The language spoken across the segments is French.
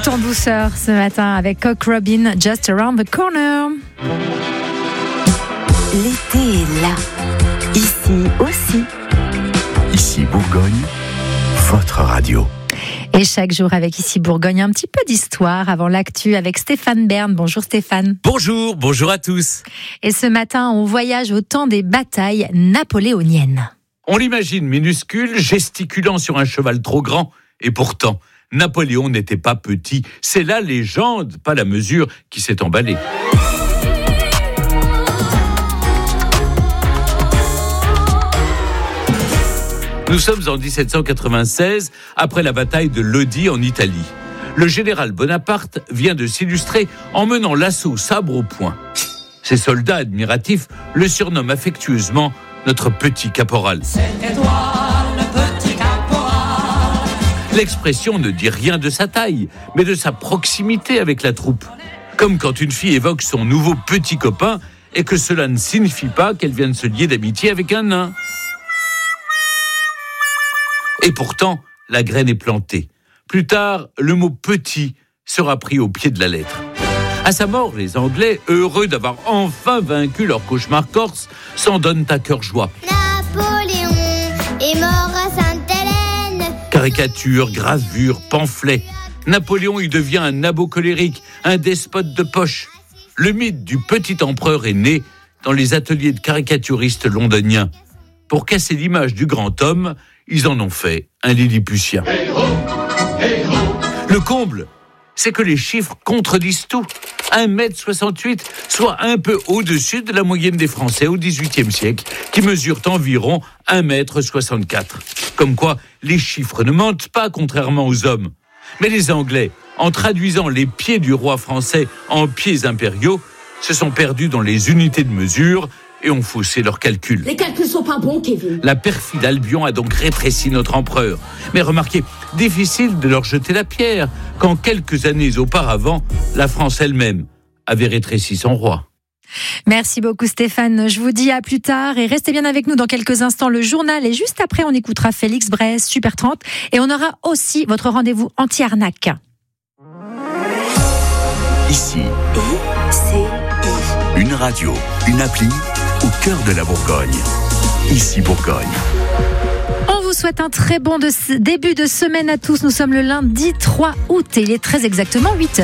en douceur ce matin avec Cock Robin, Just Around the Corner. L'été est là, ici aussi. Ici Bourgogne, votre radio. Et chaque jour avec Ici Bourgogne, un petit peu d'histoire avant l'actu avec Stéphane Bern. Bonjour Stéphane. Bonjour à tous. Et ce matin, on voyage au temps des batailles napoléoniennes. On l'imagine minuscule, gesticulant sur un cheval trop grand, et pourtant, Napoléon n'était pas petit. C'est la légende, pas la mesure, qui s'est emballée. Nous sommes en 1796, après la bataille de Lodi en Italie. Le général Bonaparte vient de s'illustrer en menant l'assaut sabre au poing. Ses soldats admiratifs le surnomment affectueusement notre petit caporal. C'était toi, le petit caporal. L'expression ne dit rien de sa taille, mais de sa proximité avec la troupe. Comme quand une fille évoque son nouveau petit copain et que cela ne signifie pas qu'elle vient de se lier d'amitié avec un nain. Et pourtant, la graine est plantée. Plus tard, le mot « petit » sera pris au pied de la lettre. À sa mort, les Anglais, heureux d'avoir enfin vaincu leur cauchemar corse, s'en donnent à cœur joie. Napoléon est mort à Sainte-Hélène. Caricatures, gravures, pamphlets. Napoléon y devient un nabot colérique, un despote de poche. Le mythe du petit empereur est né dans les ateliers de caricaturistes londoniens. Pour casser l'image du grand homme, ils en ont fait un lilliputien. Le comble, c'est que les chiffres contredisent tout. 1,68 m, soit un peu au-dessus de la moyenne des Français au XVIIIe siècle, qui mesurent environ 1,64 m. Comme quoi, les chiffres ne mentent pas, contrairement aux hommes. Mais les Anglais, en traduisant les pieds du roi français en pieds impériaux, se sont perdus dans les unités de mesure et ont faussé leurs calculs. Les calculs sont pas bons, Kevin. La perfide Albion a donc rétréci notre empereur. Mais remarquez, difficile de leur jeter la pierre, quand quelques années auparavant, la France elle-même avait rétréci son roi. Merci beaucoup Stéphane. Je vous dis à plus tard et restez bien avec nous dans quelques instants. Le journal et juste après, on écoutera Félix Brest, Super 30 et on aura aussi votre rendez-vous anti-arnaque. Ici, I-C-I. une radio, une appli au cœur de la Bourgogne. Ici Bourgogne. On vous souhaite un très bon début de semaine à tous. Nous sommes le lundi 3 août et il est très exactement 8h.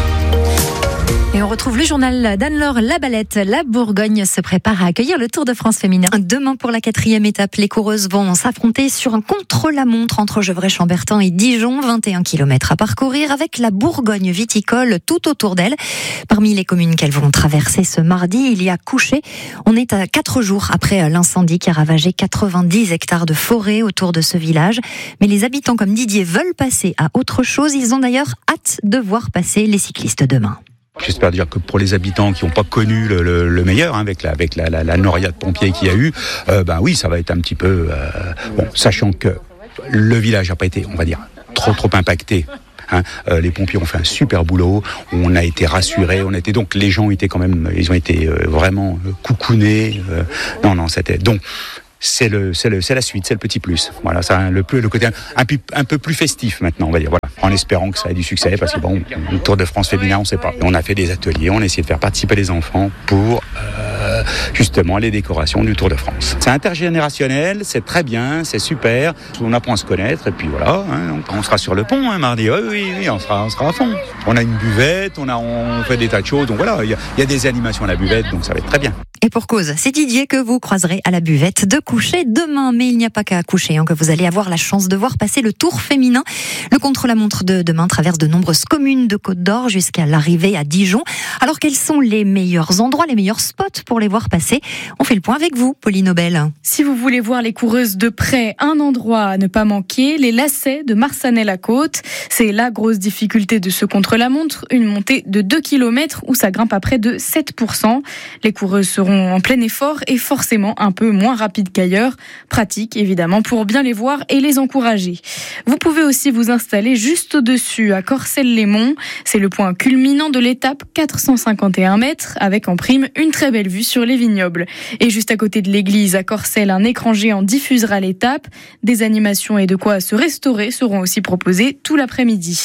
Et on retrouve le journal d'Anne-Laure Labalette. La Bourgogne se prépare à accueillir le Tour de France féminin. Demain, pour la 4e étape, les coureuses vont s'affronter sur un contre-la-montre entre Gevrey-Chambertin et Dijon. 21 km à parcourir avec la Bourgogne viticole tout autour d'elles. Parmi les communes qu'elles vont traverser ce mardi, il y a Couchet. On est à 4 jours après l'incendie qui a ravagé 90 hectares de forêt autour de ce village. Mais les habitants comme Didier veulent passer à autre chose. Ils ont d'ailleurs hâte de voir passer les cyclistes demain. J'espère dire que pour les habitants qui n'ont pas connu le meilleur, hein, avec la noria de pompiers qu'il y a eu, oui, ça va être un petit peu... sachant que le village n'a pas été, on va dire, trop impacté. Hein, les pompiers ont fait un super boulot, on a été rassurés, donc les gens étaient quand même, ils ont été vraiment coucounés. C'était... Donc, c'est la suite, c'est le petit plus. Voilà, ça le côté un peu plus festif maintenant, on va dire. Voilà, en espérant que ça ait du succès, parce que le Tour de France féminin, on ne sait pas. On a fait des ateliers, on a essayé de faire participer les enfants pour justement les décorations du Tour de France. C'est intergénérationnel, c'est très bien, c'est super. On apprend à se connaître et puis voilà. Hein, on sera sur le pont mardi. Oui, on sera à fond. On a une buvette, on fait des tas de choses. Donc voilà, il y a des animations à la buvette, donc ça va être très bien. Et pour cause, c'est Didier que vous croiserez à la buvette de Couchet demain. Mais il n'y a pas qu'à Couchet que vous allez avoir la chance de voir passer le Tour féminin. Le contre-la-montre de demain traverse de nombreuses communes de Côte d'Or jusqu'à l'arrivée à Dijon. Alors quels sont les meilleurs endroits, les meilleurs spots pour les voir passer? On fait le point avec vous, Pauline Aubel. Si vous voulez voir les coureuses de près, un endroit à ne pas manquer, les lacets de Marsanais-la-Côte. C'est la grosse difficulté de ce contre-la-montre, une montée de 2 km où ça grimpe à près de 7%. Les coureuses seront en plein effort et forcément un peu moins rapides qu'ailleurs. Pratique évidemment pour bien les voir et les encourager. Vous pouvez aussi vous installer juste au-dessus à Corcelles-les-Monts. C'est le point culminant de l'étape, 451 mètres, avec en prime une très belle vue sur les vignobles. Et juste à côté de l'église à Corcelles, un écran géant diffusera l'étape. Des animations et de quoi se restaurer seront aussi proposées tout l'après-midi.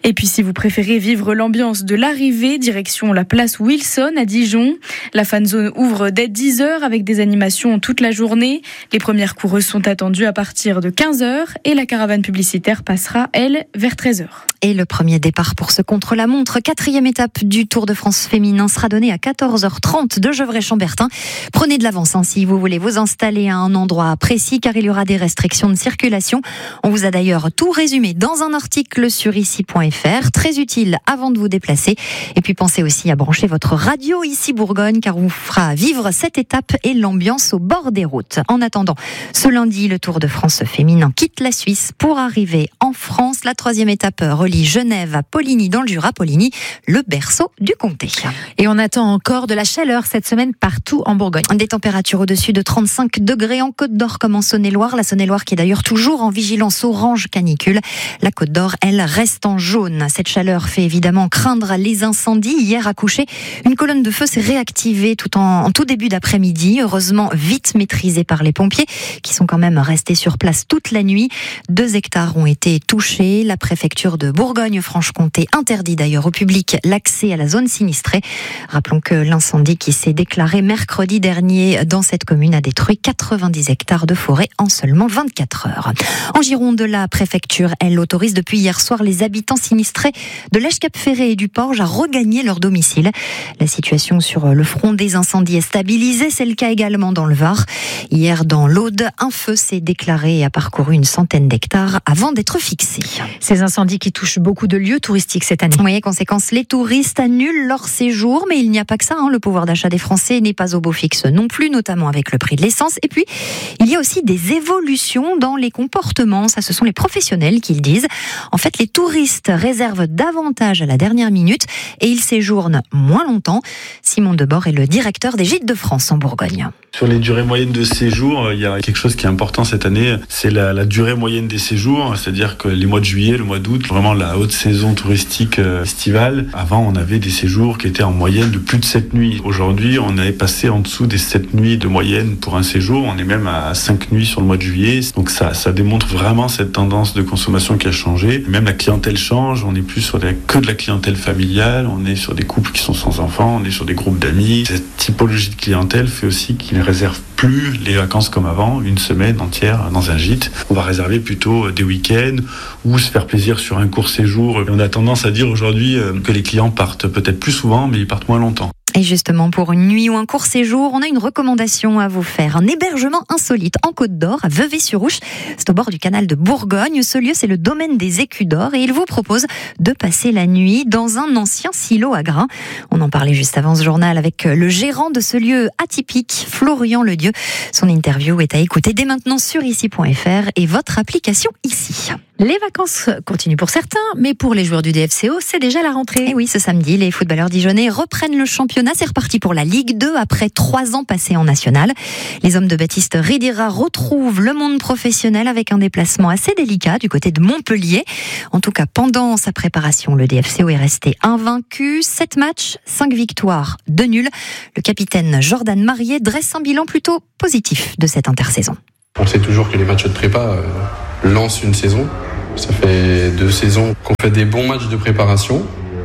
Et puis si vous préférez vivre l'ambiance de l'arrivée, direction la place Wilson à Dijon. La fan zone ouvre dès 10h avec des animations toute la journée. Les premières coureuses sont attendues à partir de 15h et la caravane publicitaire passera, elle, vers 13h. Et le premier départ pour ce contre-la-montre, 4e étape du Tour de France féminin, sera donné à 14h30 de Gevrey-Chambertin. Prenez de l'avance si vous voulez vous installer à un endroit précis, car il y aura des restrictions de circulation. On vous a d'ailleurs tout résumé dans un article sur ici.fr, très utile avant de vous déplacer. Et puis pensez aussi à brancher votre radio Ici Bourgogne, car on vous fera vivre cette étape et l'ambiance au bord des routes. En attendant, ce lundi, le Tour de France féminin quitte la Suisse pour arriver en France. La 3e étape relie Genève à Poligny dans le Jura. Poligny, le berceau du comté. Et on attend encore de la chaleur cette semaine partout en Bourgogne. Des températures au-dessus de 35 degrés en Côte d'Or comme en Saône-et-Loire. La Saône-et-Loire qui est d'ailleurs toujours en vigilance orange canicule. La Côte d'Or, elle, reste en jaune. Cette chaleur fait évidemment craindre les incendies. Hier à coucher, une colonne de feu s'est réactivée en tout début d'après-midi. Heureusement, vite maîtrisée par les pompiers qui sont quand même restés sur place toute la nuit. 2 hectares ont été touchés. La préfecture de Bourgogne-Franche-Comté interdit d'ailleurs au public l'accès à la zone sinistrée. Rappelons que l'incendie qui s'est déclaré mercredi dernier dans cette commune a détruit 90 hectares de forêt en seulement 24 heures. En Gironde, la préfecture, elle, autorise depuis hier soir les habitants sinistrés de l'Èche-Cap-Ferré et du Porge à regagner leur domicile. La situation sur le front des incendies est stabilisée, c'est le cas également dans le Var. Hier, dans l'Aude, un feu s'est déclaré et a parcouru une centaine d'hectares avant d'être fixé. Ces incendies qui touchent beaucoup de lieux touristiques cette année. Oui, conséquence, les touristes annulent leur séjour, mais il n'y a pas que ça. Le pouvoir d'achat des Français n'est pas au beau fixe non plus, notamment avec le prix de l'essence. Et puis, il y a aussi des évolutions dans les comportements. Ça, ce sont les professionnels qui le disent. En fait, les touristes réservent davantage à la dernière minute et ils séjournent moins longtemps. Simon Debord est le directeur des Gîtes de France en Bourgogne. Sur les durées moyennes de séjour, il y a quelque chose qui est important cette année, c'est la durée moyenne des séjours, c'est-à-dire que les mois de juillet, le mois d'août, vraiment la haute saison touristique estivale. Avant, on avait des séjours qui étaient en moyenne de plus de 7 nuits. Aujourd'hui, on est passé en dessous des 7 nuits de moyenne pour un séjour. On est même à 5 nuits sur le mois de juillet. Donc ça démontre vraiment cette tendance de consommation qui a changé. Même la clientèle change. On n'est plus sur que de la clientèle familiale. On est sur des couples qui sont sans enfants. On est sur des groupes d'amis. Cette typologie de clientèle fait aussi qu'ils ne réservent plus les vacances comme avant, une semaine entière dans un gîte. On va réserver plutôt des week-ends ou se faire plaisir sur un court séjour. Et on a tendance à dire aujourd'hui que les clients partent peut-être plus souvent, mais ils partent moins longtemps. Et justement, pour une nuit ou un court séjour, on a une recommandation à vous faire. Un hébergement insolite en Côte d'Or, à Vevey-sur-Ouche. C'est au bord du canal de Bourgogne. Ce lieu, c'est le domaine des Écus d'Or et il vous propose de passer la nuit dans un ancien silo à grains. On en parlait juste avant ce journal avec le gérant de ce lieu atypique, Florian Ledieu. Son interview est à écouter dès maintenant sur ici.fr et votre application ici. Les vacances continuent pour certains, mais pour les joueurs du DFCO, c'est déjà la rentrée. Et oui, ce samedi, les footballeurs dijonnais reprennent le championnat. C'est reparti pour la Ligue 2 après 3 ans passés en national. Les hommes de Baptiste Ridira retrouvent le monde professionnel avec un déplacement assez délicat du côté de Montpellier. En tout cas, pendant sa préparation, le DFCO est resté invaincu. 7 matchs, 5 victoires, 2 nuls. Le capitaine Jordan Marié dresse un bilan plutôt positif de cette intersaison. On sait toujours que les matchs de prépa lancent une saison. Ça fait 2 saisons qu'on fait des bons matchs de préparation.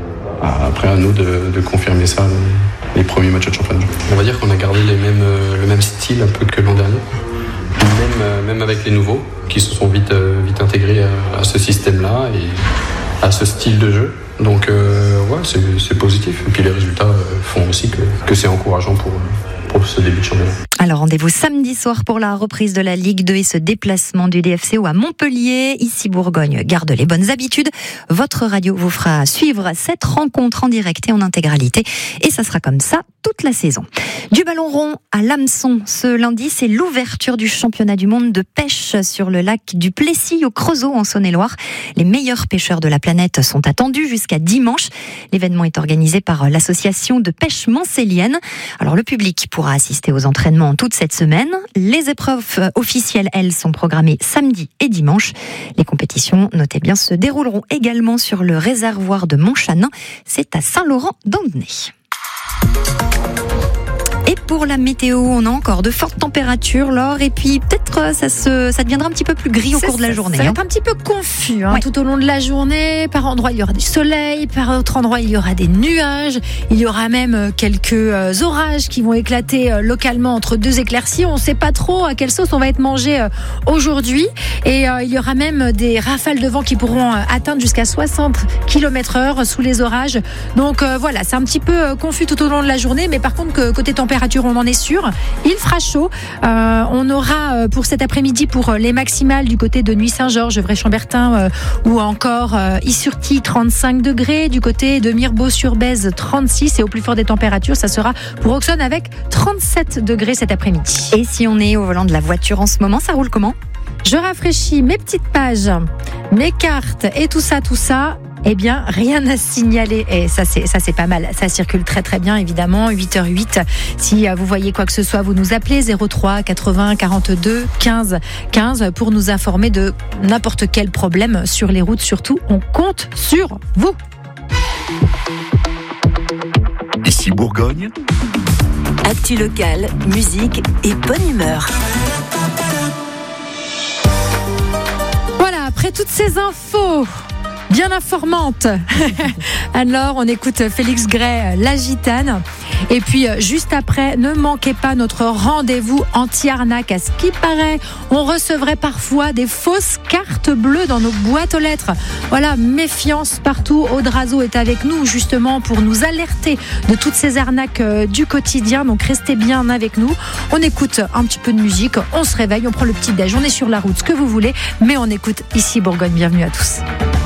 Après, à nous de confirmer ça les premiers matchs de championnat. On va dire qu'on a gardé le même style un peu que l'an dernier. Même avec les nouveaux qui se sont vite intégrés à ce système-là et à ce style de jeu. Donc c'est positif. Et puis les résultats font aussi que c'est encourageant pour ce début de championnat. Alors rendez-vous samedi soir pour la reprise de la Ligue 2 et ce déplacement du DFCO à Montpellier. Ici Bourgogne garde les bonnes habitudes. Votre radio vous fera suivre cette rencontre en direct et en intégralité. Et ça sera comme ça toute la saison. Du ballon rond à l'hameçon. Ce lundi, c'est l'ouverture du championnat du monde de pêche sur le lac du Plessis au Creusot en Saône-et-Loire. Les meilleurs pêcheurs de la planète sont attendus jusqu'à dimanche. L'événement est organisé par l'association de pêche mancélienne. Alors le public pourra assister aux entraînements toute cette semaine. Les épreuves officielles, elles, sont programmées samedi et dimanche. Les compétitions, notez bien, se dérouleront également sur le réservoir de Montchanin. C'est à Saint-Laurent-d'Andernay. Et pour la météo, on a encore de fortes températures, Laure, et puis peut-être contre, ça deviendra un petit peu plus gris au cours de la journée. Ça va être un petit peu confus tout au long de la journée. Par endroits, il y aura du soleil. Par autre endroit, il y aura des nuages. Il y aura même quelques orages qui vont éclater localement entre deux éclaircies. On ne sait pas trop à quelle sauce on va être mangé aujourd'hui. Et il y aura même des rafales de vent qui pourront atteindre jusqu'à 60 km/h sous les orages. Donc voilà, c'est un petit peu confus tout au long de la journée. Mais par contre, côté température, on en est sûr. Il fera chaud. On aura pour cet après-midi pour les maximales du côté de Nuit-Saint-Georges, Gevrey-Chambertin ou encore Is-sur-Tille 35 degrés, du côté de Mirebeau-sur-Bèze 36 et au plus fort des températures, ça sera pour Auxonne avec 37 degrés cet après-midi. Et si on est au volant de la voiture en ce moment, ça roule comment ? Je rafraîchis mes petites pages, mes cartes et tout ça. Eh bien, rien à signaler. Et ça, c'est pas mal. Ça circule très, très bien, évidemment. 8h08. Si vous voyez quoi que ce soit, vous nous appelez 03 80 42 15 15 pour nous informer de n'importe quel problème sur les routes. Surtout, on compte sur vous. Ici Bourgogne. Actu locale, musique et bonne humeur. Voilà, après toutes ces infos bien informante. Alors, on écoute Félix Gray, La Gitane. Et puis, juste après, ne manquez pas notre rendez-vous anti-arnaque. À ce qui paraît, on recevrait parfois des fausses cartes bleues dans nos boîtes aux lettres. Voilà, méfiance partout. Aude Razo est avec nous, justement, pour nous alerter de toutes ces arnaques du quotidien. Donc, restez bien avec nous. On écoute un petit peu de musique, on se réveille, on prend le petit déj, on est sur la route, ce que vous voulez. Mais on écoute ici Bourgogne. Bienvenue à tous.